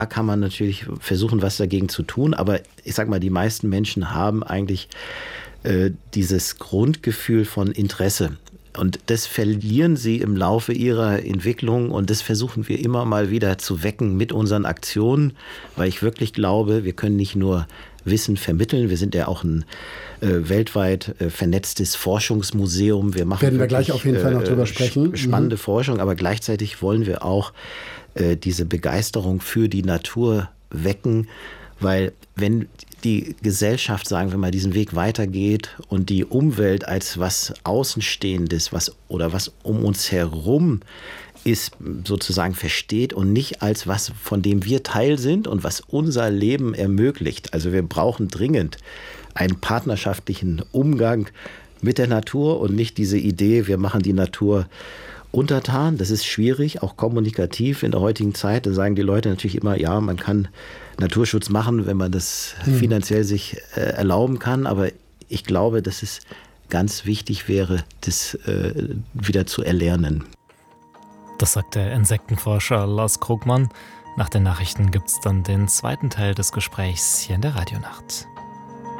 Da kann man natürlich versuchen, was dagegen zu tun, aber ich sag mal, die meisten Menschen haben eigentlich dieses Grundgefühl von Interesse. Und das verlieren sie im Laufe ihrer Entwicklung und das versuchen wir immer mal wieder zu wecken mit unseren Aktionen, weil ich wirklich glaube, wir können nicht nur Wissen vermitteln, wir sind ja auch ein weltweit vernetztes Forschungsmuseum. Wir machen werden wir gleich auf jeden Fall noch drüber sprechen. Spannende Forschung, aber gleichzeitig wollen wir auch diese Begeisterung für die Natur wecken, weil wenn die Gesellschaft, sagen wir mal, diesen Weg weitergeht und die Umwelt als was Außenstehendes, was um uns herum ist, sozusagen versteht und nicht als was, von dem wir Teil sind und was unser Leben ermöglicht. Also wir brauchen dringend einen partnerschaftlichen Umgang mit der Natur und nicht diese Idee, wir machen die Natur untertan. Das ist schwierig, auch kommunikativ in der heutigen Zeit. Da sagen die Leute natürlich immer, ja, man kann Naturschutz machen, wenn man das finanziell sich erlauben kann. Aber ich glaube, dass es ganz wichtig wäre, das wieder zu erlernen. Das sagt der Insektenforscher Lars Krugman. Nach den Nachrichten gibt es dann den zweiten Teil des Gesprächs hier in der Radionacht.